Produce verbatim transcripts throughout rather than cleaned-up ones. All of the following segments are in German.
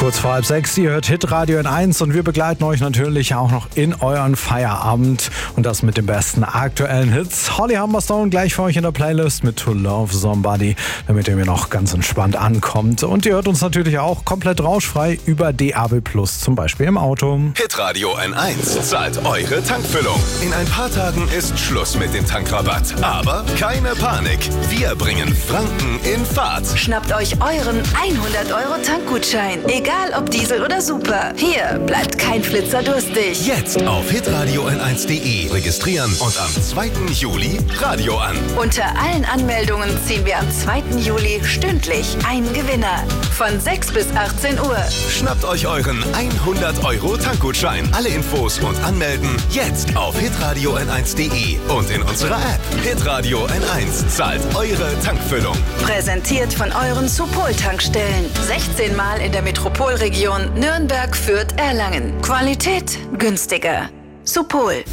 Kurz vor halb sechs, ihr hört Hitradio N eins und wir begleiten euch natürlich auch noch in euren Feierabend und das mit den besten aktuellen Hits. Holly Humberstone gleich für euch in der Playlist mit To Love Somebody, damit ihr mir noch ganz entspannt ankommt. Und ihr hört uns natürlich auch komplett rauschfrei über D A B Plus, zum Beispiel im Auto. Hitradio N eins zahlt eure Tankfüllung. In ein paar Tagen ist Schluss mit dem Tankrabatt. Aber keine Panik, wir bringen Franken in Fahrt. Schnappt euch euren hundert Euro Tankgutschein. Egal ob Diesel oder Super. Hier bleibt kein Flitzer durstig. Jetzt auf hitradio n eins punkt de registrieren und am zweiten Juli Radio an. Unter allen Anmeldungen ziehen wir am zweiten Juli stündlich einen Gewinner. Von sechs bis achtzehn Uhr. Schnappt euch euren hundert Euro Tankgutschein. Alle Infos und Anmelden jetzt auf hitradio n eins punkt de und in unserer App. Hitradio N eins zahlt eure Tankfüllung. Präsentiert von euren Supol-Tankstellen. sechzehn Mal in der Metropolregion Nürnberg, Fürth, Erlangen. Qualität günstiger. Supol.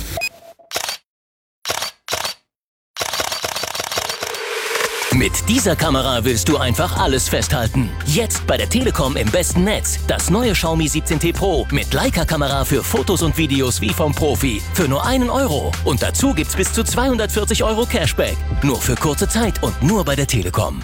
Mit dieser Kamera willst du einfach alles festhalten. Jetzt bei der Telekom im besten Netz. Das neue Xiaomi siebzehn T Pro mit Leica-Kamera für Fotos und Videos wie vom Profi. Für nur einen Euro. Und dazu gibt's bis zu zweihundertvierzig Euro Cashback. Nur für kurze Zeit und nur bei der Telekom.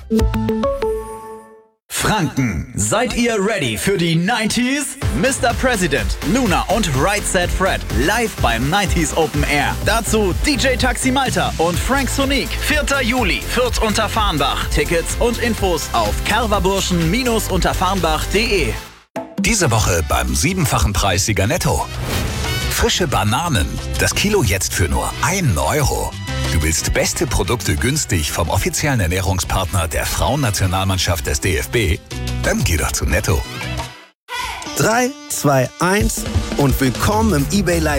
Franken, seid ihr ready für die neunziger? Mister President, Luna und Right Said Fred live beim neunziger Open Air. Dazu D J Taxi Malta und Frank Sonic. vierter Juli, Fürth unter Farnbach. Tickets und Infos auf kerverburschen unter farnbach punkt de. Diese Woche beim siebenfachen Preissieger Netto. Frische Bananen. Das Kilo jetzt für nur einen Euro. Du willst beste Produkte günstig vom offiziellen Ernährungspartner der Frauennationalmannschaft des D F B? Dann geh doch zu Netto. drei, zwei, eins und willkommen im eBay Live